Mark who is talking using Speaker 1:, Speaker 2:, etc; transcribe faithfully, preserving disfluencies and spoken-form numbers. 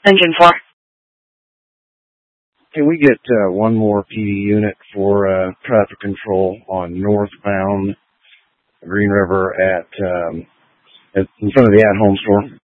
Speaker 1: Engine four.
Speaker 2: Can we get uh, one more P D unit for uh, traffic control on northbound Green River at, um, at in front of the at-home store?